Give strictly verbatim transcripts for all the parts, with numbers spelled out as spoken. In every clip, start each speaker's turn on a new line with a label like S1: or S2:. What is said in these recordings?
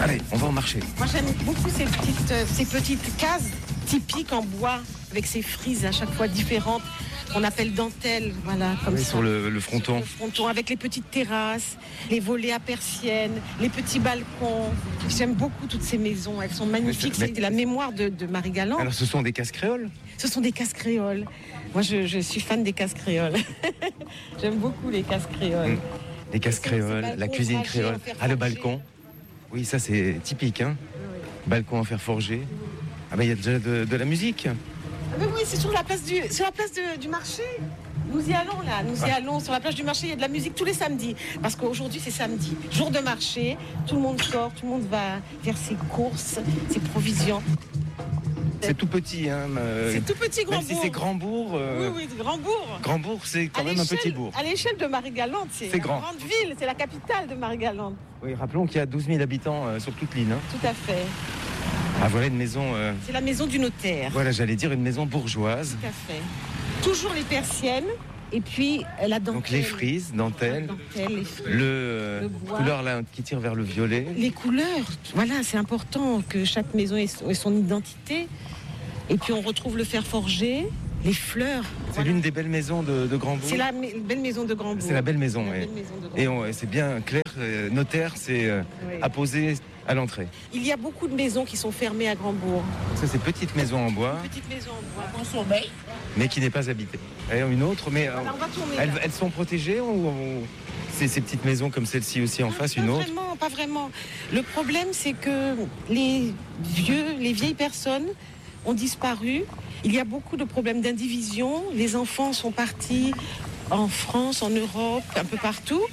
S1: Allez, on va au marché.
S2: Moi, j'aime beaucoup ces petites, euh, ces petites cases typiques en bois, avec ces frises à chaque fois différentes, qu'on appelle dentelles, voilà, comme
S1: Oui,
S2: ça.
S1: sur le, le fronton.
S2: Le fronton, avec les petites terrasses, les volets à persiennes, les petits balcons. J'aime beaucoup toutes ces maisons, elles sont magnifiques.
S1: Mais c'est-
S2: C'est la mémoire de, de Marie Galland.
S1: Alors, ce sont des cases créoles?
S2: Ce sont des cases créoles. Moi, je, je suis fan des cases créoles. J'aime beaucoup les cases créoles.
S1: Mmh. Les cases
S2: Ces- ces
S1: créoles, la
S2: balcons
S1: cuisine
S2: dragés
S1: créole.
S2: en fer
S1: Ah, le
S2: forgé.
S1: balcon. Oui, ça, c'est typique, hein.
S2: Oui.
S1: Balcon en fer forgé. Ah, ben, il y a déjà de, de la musique.
S2: Ah ben oui, c'est sur la place du, sur la place de- du marché. Nous y allons là, nous y
S1: Ah.
S2: allons sur la plage du marché. Il y a de la musique tous les samedis. Parce qu'aujourd'hui c'est samedi, jour de marché. Tout le monde sort, tout le monde va faire ses courses, ses provisions.
S1: C'est tout petit, hein. euh,
S2: C'est tout petit
S1: Même si
S2: Grandbourg.
S1: c'est Grandbourg. euh,
S2: Oui, oui, Grandbourg.
S1: Grandbourg, c'est quand
S2: À
S1: même un
S2: l'échelle-
S1: petit bourg.
S2: À l'échelle de Marie-Galante, c'est
S1: C'est
S2: une
S1: grand.
S2: grande ville, c'est la capitale de Marie-Galante.
S1: Oui, rappelons qu'il y a douze mille habitants euh, sur toute l'île. Hein.
S2: Tout à fait.
S1: Ah, voilà une maison. euh,
S2: C'est la maison du notaire.
S1: Voilà, j'allais dire une maison bourgeoise.
S2: Tout à fait. Toujours les persiennes et puis euh, la dentelle.
S1: Donc les frises,
S2: La
S1: dentelles,
S2: dentelle, les frises.
S1: le, euh,
S2: Le bois.
S1: couleur là qui tire vers le violet.
S2: Les couleurs, voilà, c'est important que chaque maison ait son, ait son identité. Et puis on retrouve le fer forgé, les fleurs.
S1: C'est
S2: Voilà.
S1: l'une des belles maisons de, de Grandbourg.
S2: C'est la me- belle maison de Grandbourg.
S1: C'est la belle maison,
S2: La
S1: ouais.
S2: belle maison de Grandbourg.
S1: Et on- et c'est bien clair, euh, notaire, c'est euh,
S2: Oui.
S1: apposé à l'entrée.
S2: Il y a beaucoup de maisons qui sont fermées à Grandbourg.
S1: Ça, c'est petite maison en bois,
S2: Petite maison en bois.
S1: mais qui n'est pas habitée. Et une autre, mais euh,
S2: Alors on va tourner.
S1: elles,
S2: là.
S1: elles sont protégées ou, ou c'est ces petites maisons comme celle-ci aussi en
S2: Non,
S1: face,
S2: pas
S1: une autre?
S2: vraiment, pas vraiment. Le problème, c'est que les vieux, les vieilles personnes ont disparu. Il y a beaucoup de problèmes d'indivision. Les enfants sont partis en France, en Europe, un peu partout.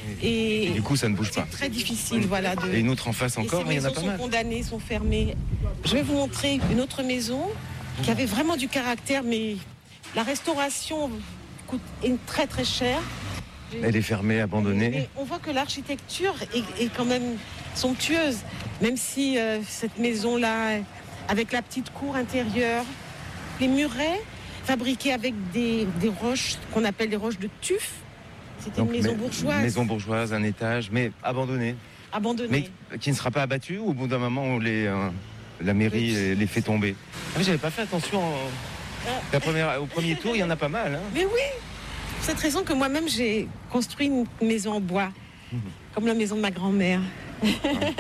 S2: Et,
S1: Et du coup, ça ne bouge pas.
S2: c'est très difficile, voilà. De...
S1: Et une autre en face
S2: Et
S1: encore,
S2: ces
S1: mais il y en a
S2: maisons
S1: pas
S2: sont
S1: mal.
S2: condamnées, sont fermées. Je vais vous montrer une autre maison qui avait vraiment du caractère, mais la restauration coûte est très très cher.
S1: Elle est fermée, abandonnée.
S2: Mais on voit que l'architecture est, est quand même somptueuse, même si euh, cette maison-là, avec la petite cour intérieure, les murets fabriqués avec des, des roches qu'on appelle des roches de tuf. C'était une
S1: Donc,
S2: maison
S1: mais-
S2: bourgeoise,
S1: Maison bourgeoise, un étage, mais abandonnée.
S2: abandonnée.
S1: Mais qui ne sera pas abattue ou au bout d'un moment où les, euh, la mairie
S2: Oui.
S1: les, les fait tomber? Ah, mais j'avais pas fait attention. en-
S2: Ah.
S1: La première, au premier tour, il y en a pas mal. Hein.
S2: Mais oui, pour cette raison que moi-même j'ai construit une maison en bois, comme la maison de ma grand-mère.